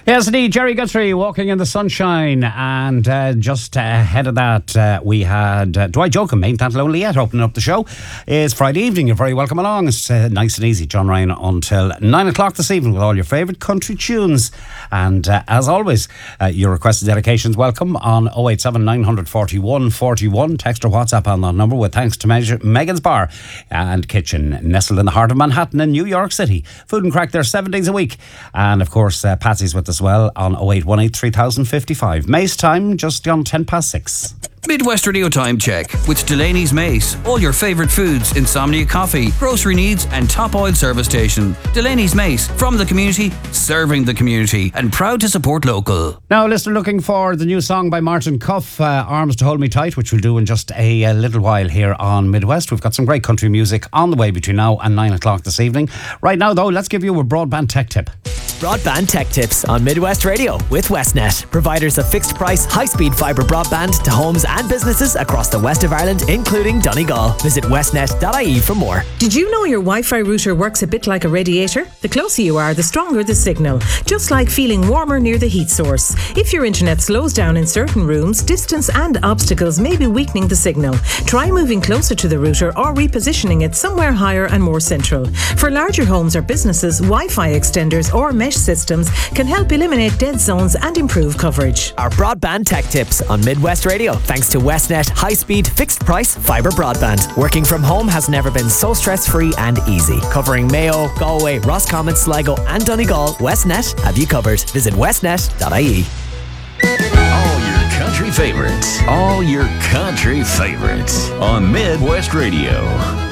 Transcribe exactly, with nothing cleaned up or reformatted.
Yes, indeed, Jerry Guthrie walking in the sunshine. And uh, just uh, ahead of that, uh, we had uh, Dwight Jokum, Ain't That Lonely Yet, opening up the show. It's Friday evening. You're very welcome along. It's uh, nice and easy. John Ryan until nine o'clock this evening with all your favourite country tunes. And uh, as always, uh, your requested dedications welcome on oh eight seven, nine four one, four one. Text or WhatsApp on that number with thanks to Me- Megan's Bar and Kitchen, nestled in the heart of Manhattan in New York City. Food and crack there seven days a week. And of course, uh, Patsy's with us well on oh eight one eight, three thousand fifty-five. Mace time just on ten past six. Midwest Radio Time Check with Delaney's Mace. All your favourite foods, insomnia coffee, grocery needs and top oil service station. Delaney's Mace, from the community, serving the community, and proud to support local. Now, listener, looking for the new song by Martin Cuff, uh, Arms to Hold Me Tight, which we'll do in just a, a little while here on Midwest. We've got some great country music on the way between now and nine o'clock this evening. Right now, though, let's give you a broadband tech tip. Broadband Tech Tips on Midwest Radio with Westnet, providers of fixed price, high-speed fibre broadband to homes and businesses across the west of Ireland, including Donegal. Visit westnet dot I E for more. Did you know your Wi-Fi router works a bit like a radiator? The closer you are, the stronger the signal, just like feeling warmer near the heat source. If your internet slows down in certain rooms, distance and obstacles may be weakening the signal. Try moving closer to the router or repositioning it somewhere higher and more central. For larger homes or businesses, Wi-Fi extenders or mesh systems can help eliminate dead zones and improve coverage. Our Broadband Tech Tips on Midwest Radio, thanks to Westnet high-speed, fixed-price fibre broadband. Working from home has never been so stress-free and easy. Covering Mayo, Galway, Roscommon, Sligo and Donegal, Westnet have you covered. Visit westnet dot I E. All your country favorites. All your country favorites on Midwest Radio.